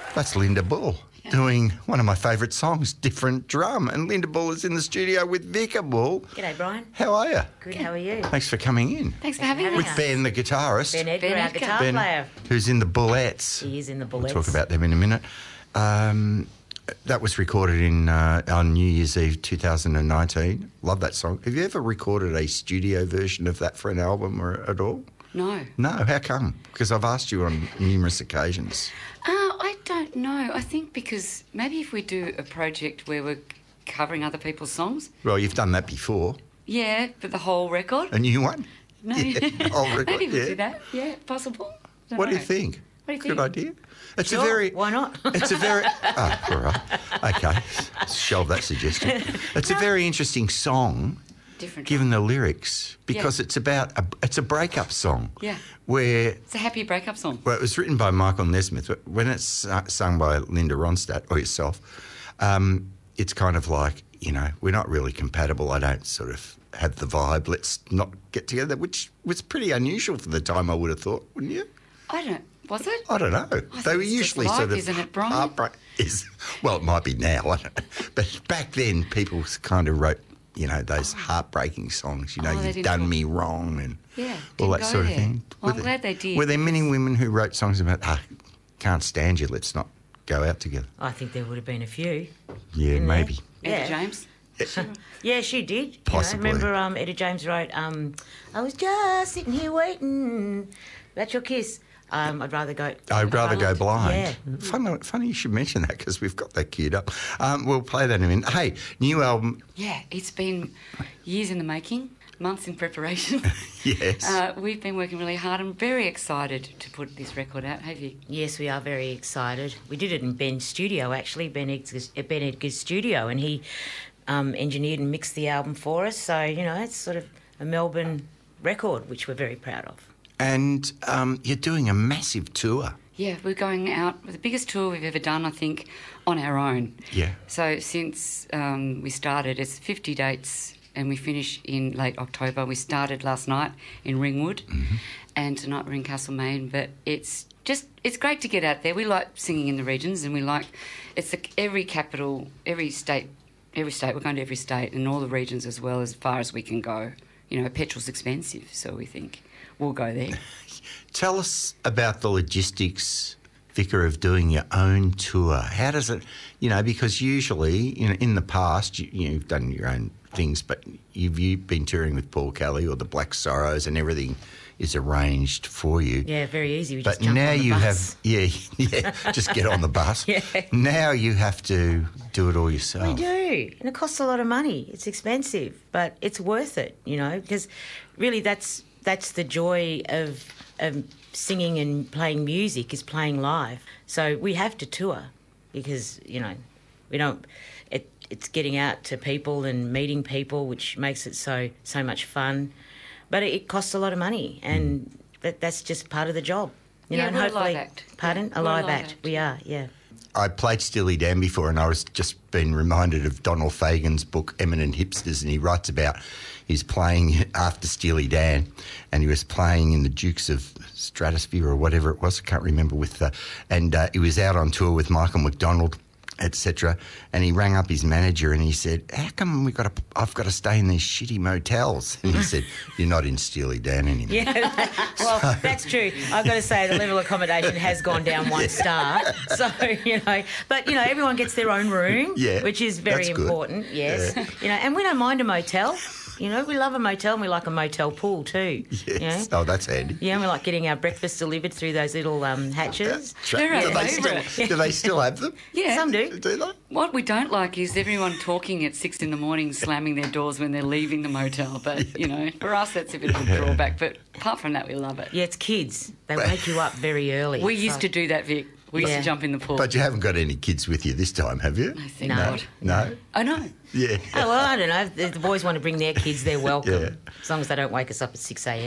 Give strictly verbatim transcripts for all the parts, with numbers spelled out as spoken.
That's Linda Bull doing one of my favourite songs, Different Drum. And Linda Bull is in the studio with Vicar Bull. G'day, Brian. How are you? Good, how are you? Thanks for coming in. Thanks for having having us. With Ben, the guitarist. Ben Edgar, Ben our Edgar. guitar Ben, player. who's in the Bullettes. He is in the We'll Bullets. talk about them in a minute. Um, that was recorded in uh, on New Year's Eve two thousand nineteen. Love that song. Have you ever recorded a studio version of that for an album or at all? No. No, how come? Because I've asked you on numerous occasions. Uh, I don't know. I think because maybe if we do a project where we're covering other people's songs. Well, you've done that before. Yeah, but the whole record. A new one? No. Yeah, the whole record, Maybe we'll yeah. do that. Yeah, possible. Don't What do you know. think? What do you Good think? idea. It's Sure, a very... why not? It's a very... Oh, all right. Okay. Shelve that suggestion. It's a very interesting song, Different. given the lyrics, because Yeah. it's about... A, it's a breakup song. Yeah. Where... It's a happy breakup song. Well, it was written by Michael Nesmith. But when it's su- sung by Linda Ronstadt, or yourself, um, it's kind of like, you know, we're not really compatible. I don't sort of have the vibe. Let's not get together, which was pretty unusual for the time, I would have thought, wouldn't you? I don't. Was it? I don't know. think They were it's just usually life, sort of isn't it, Brian? heartbreak. Is well, it might be now. I don't know. But back then, people kind of wrote, you know, those heartbreaking songs. You know, Oh, they you've didn't done talk- me wrong, and Yeah, all didn't that go sort of there. thing. Well, Were I'm there- glad they did. Were there many women who wrote songs about, ah, can't stand you, let's not go out together? I think there would have been a few. Yeah, Didn't maybe. there? Etta Yeah. James. Yeah, she did. You Possibly. know, remember um, Etta James wrote, um, I was just sitting here waiting. That's your kiss. Um, I'd rather go... I'd rather go blind. Yeah. Funny, funny you should mention that because we've got that queued up. Um, we'll play that in a minute. Hey, new album. Yeah, it's been years in the making, months in preparation. Yes. Uh, we've been working really hard. I'm very excited to put this record out. Have you? Yes, we are very excited. We did it in Ben's studio, actually, Ben Edgar's, uh, Ben Edgar's studio, and he um, engineered and mixed the album for us. So, you know, it's sort of a Melbourne record, which we're very proud of. And um, you're doing a massive tour. Yeah, we're going out with the biggest tour we've ever done, I think, on our own. Yeah. So since um, we started, it's fifty dates and we finish in late October. We started last night in Ringwood Mm-hmm. and tonight we're in Castlemaine. But it's just, it's great to get out there. We like singing in the regions and we like, it's like every capital, every state, every state, we're going to every state and all the regions as well as far as we can go. You know, petrol's expensive, so we think we'll go there. Tell us about the logistics, Vicar, of doing your own tour. How does it, you know, because usually, you know, in the past, you, you've done your own things, but you've, you've been touring with Paul Kelly or the Black Sorrows and everything is arranged for you. Yeah, very easy. We But just jump now on the you bus. have, yeah, yeah, just get on the bus. Yeah. Now you have to do it all yourself. We do, and it costs a lot of money. It's expensive, but it's worth it, you know, because really that's that's the joy of, of singing and playing music is playing live. So we have to tour because, you know, we don't. It, it's getting out to people and meeting people, which makes it so so much fun. But it, it costs a lot of money, and that, that's just part of the job. You Yeah, know, and we're a hopefully, live act. Pardon, Yeah, a we're a live, live act. act, We yeah. are, yeah. I played Steely Dan before and I was just been reminded of Donald Fagen's book, Eminent Hipsters, and he writes about he's playing after Steely Dan and he was playing in the Dukes of Stratosphere or whatever it was, I can't remember, with the, and uh, he was out on tour with Michael McDonald, et cetera. And he rang up his manager and he said, how come we got to, I've got to stay in these shitty motels? And he said, you're not in Steely Dan anymore. Yeah, well, that's true. I've got to say the level of accommodation has gone down one star. So, you know, but, you know, everyone gets their own room, Yeah, which is very that's good. important, yes. You know, and we don't mind a motel. You know, we love a motel and we like a motel pool too. Yes. You know? Oh, that's handy. Yeah, and we like getting our breakfast delivered through those little um, hatches. They're our do, they favourite. still, do they still have them? Yeah. Some do. Do they? What we don't like is everyone talking at six in the morning, slamming their doors when they're leaving the motel. But, you know, for us, that's a bit of a drawback. But apart from that, we love it. Yeah, it's kids. They wake you up very early. We used So- to do that, Vic. We used Yeah. to jump in the pool. But you haven't got any kids with you this time, have you? I think No. not. No? I know. Yeah. Oh, well, I don't know. If the boys want to bring their kids, they're welcome. Yeah. As long as they don't wake us up at six a.m.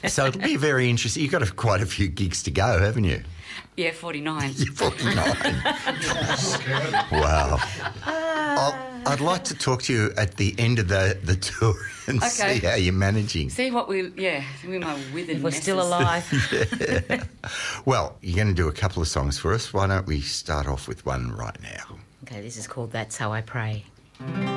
So it'll be very interesting. You've got a, quite a few gigs to go, haven't you? Yeah, forty-nine. You're forty-nine. Wow. I'll, I'd like to talk to you at the end of the, the tour and Okay. see how you're managing. See what we, yeah, we my withered If we're messes. still alive. Yeah. Well, you're going to do a couple of songs for us. Why don't we start off with one right now? Okay, this is called That's How I Pray.